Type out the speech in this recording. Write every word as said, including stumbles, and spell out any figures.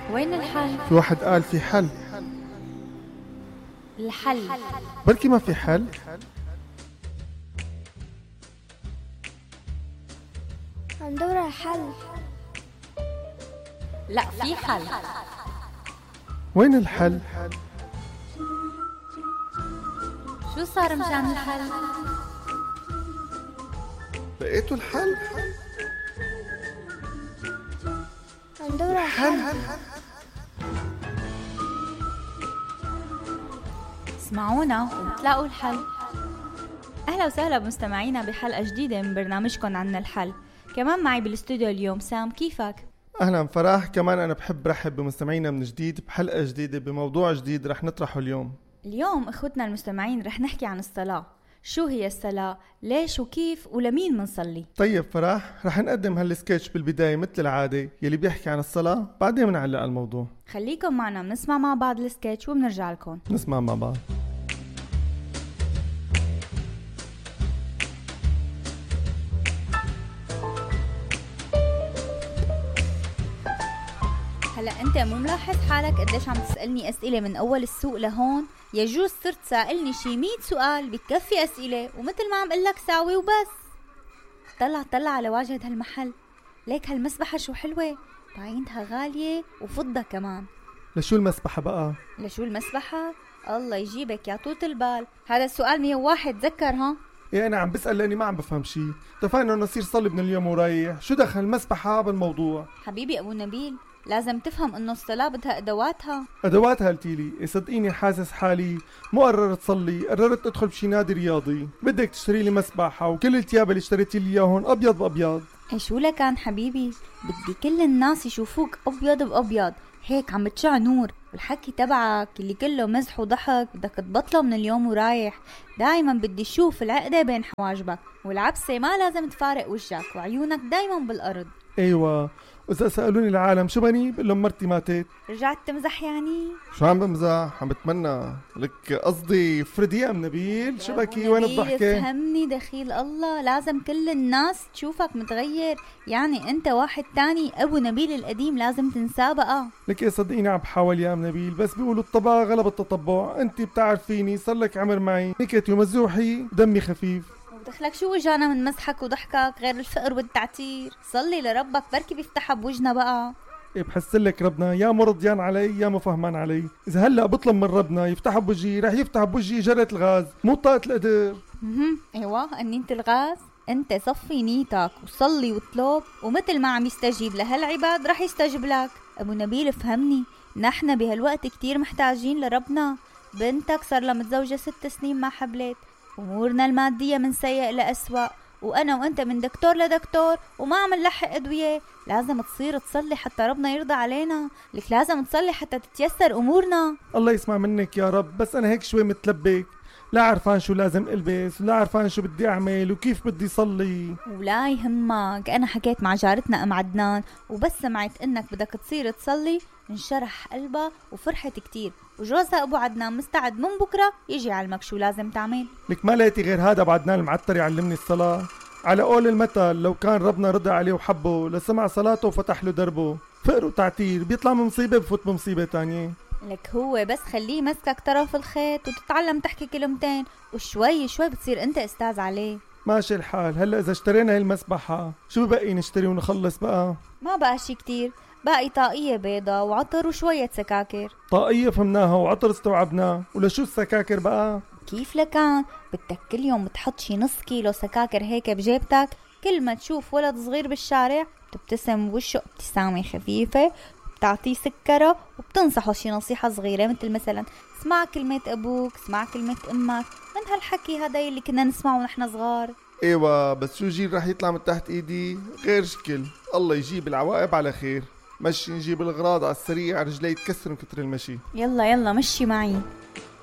وين الحل؟ في واحد قال في حل. الحل بركي ما في حل. عم ندور على حل. لا، في حل. وين الحل؟ شو صار مشان الحل؟ لقيتوا الحل؟ عم ندور على حل. اسمعونا وتلاقوا الحل. أهلا وسهلا بمستمعينا بحلقة جديدة من برنامجكم عنا الحل. كمان معي بالاستوديو اليوم سام. كيفك؟ أهلا فرح. كمان أنا بحب رحب بمستمعينا من جديد بحلقة جديدة بموضوع جديد رح نطرحه اليوم. اليوم اخوتنا المستمعين رح نحكي عن الصلاة. شو هي الصلاة؟ ليش وكيف ولمين منصلي؟ طيب فرح، رح نقدم هالسكتش بالبداية مثل العادة يلي بيحكي عن الصلاة، بعدين بنعلق على الموضوع. خليكم معنا بنسمع مع بعض السكتش وبنرجع لكم. نسمع مع بعض. هلا انت مو ملاحظ حالك قديش عم تسألني اسئلة من اول السوق لهون؟ يجوز صرت سائلني شي مية سؤال بتكفي اسئلة، ومثل ما عم قلك ساوي وبس. طلع طلع على واجهة هالمحل، ليك هالمسبحة شو حلوة، بعينتها غالية وفضة كمان. لشو المسبحة بقى؟ لشو المسبحة؟ الله يجيبك يا طوط البال، هذا السؤال مية وواحد تذكر ها؟ ايه انا عم بسأل لاني ما عم بفهم شي. اتفقنا انه نصير صلي من اليوم ورايح، شو دخل المسبحة بالموضوع؟ حبيبي ابو نبيل، لازم تفهم انه الصلاة بدها ادواتها. ادواتها قلتيلي؟ إيه صدقيني حاسس حالي مو قررت صلي، قررت ادخل بشي نادي رياضي. بدك تشتري لي مسبحة وكل التياب اللي اشتريتي لي اياهم ابيض بابيض. ايه شو لكان حبيبي، بدي كل الناس يشوفوك ابيض بابيض هيك عم بتشع نور. والحكي تبعك اللي كله مزح وضحك بدك تبطله من اليوم ورايح. دايما بدي اشوف العقدة بين حواجبك، والعبسة ما لازم تفارق وجهك، وعيونك دايما بالارض. ايوه، واذا سألوني العالم شو بني بقول لهم مرتي ماتت. رجعت تمزح يعني؟ شو عم بمزح؟ عم بتمنى لك قصدي فردي يا ام نبيل. شو بكي وين الضحكة؟ فهمني دخيل الله، لازم كل الناس تشوفك متغير، يعني انت واحد تاني. ابو نبيل القديم لازم تنساه بقى. لك ايه صدقيني عم بحاول يا ام نبيل، بس بيقولوا الطبع غلب التطبع. انت بتعرفيني صار لك عمر معي، نكتي ومزوحي دمي خفيف. ودخلك شو وجانا من مسحك وضحكك غير الفقر والتعتير؟ صلي لربك بركي بيفتحها بوجنا بقى. إيه بحس لك ربنا يا مرضيان علي يا مفهمان علي. اذا هلا بطلب من ربنا يفتح بوجهي رح يفتح بوجهي جرة الغاز، مو طاقة القدر. اها ايوه انينة الغاز. انت صفي نيتك وصلي واطلب، ومثل ما عم يستجيب لهالعباد رح يستجيب لك. ابو نبيل فهمني، نحن بهالوقت كتير محتاجين لربنا. بنتك صار لها متزوجة ست سنين ما حبلت، امورنا المادية من سيء لأسوأ، وانا وانت من دكتور لدكتور وما عم نلحق ادوية. لازم تصير تصلي حتى ربنا يرضى علينا. لك لازم تصلي حتى تتيسر امورنا. الله يسمع منك يا رب، بس انا هيك شوي متلبك، لا عرفان شو لازم البس ولا عرفان شو بدي اعمل وكيف بدي صلي. ولا يهمك، انا حكيت مع جارتنا ام عدنان، وبس سمعت انك بدك تصير تصلي انشرح قلبها وفرحت كتير، وجوزها ابو عدنان مستعد من بكره يجي يعلمك شو لازم تعمل. لك ما لقيتي غير هذا ابو عدنان المعتر يعلمني الصلاة؟ على قول المثل لو كان ربنا رضى عليه وحبه لسمع صلاته وفتح له دربه. فقر وتعتير بيطلع من مصيبة بفوت بمصيبة تانية. لك هو بس خليه مسكك طرف الخيط وتتعلم تحكي كلمتين، وشوي شوي بتصير انت استاذ عليه. ماشي الحال. هلا اذا اشترينا هاي المسبحة شو بقي نشتري ونخلص بقى؟ ما بقى شي كتير، باقي طاقية بيضة وعطر وشوية سكاكر. طاقية فهمناها وعطر استوعبناه، ولشو السكاكر بقى؟ كيف لكان؟ بدك كل يوم تحط شي نص كيلو سكاكر هيك بجيبتك، كل ما تشوف ولد صغير بالشارع بتبتسم بوشه ابتسامة خفيفة، بتعطيه سكره وبتنصحه شي نصيحة صغيرة، مثل مثلا اسمع كلمة ابوك، اسمع كلمة امك، من هالحكي هذا اللي كنا نسمعه ونحن صغار. ايوه، بس شو جيل رح يطلع من تحت ايدي غير شكل. الله يجيب العواقب على خير. مشي نجيب الغراض على السريع، رجلي يتكسر من كتر المشي. يلا يلا مشي معي.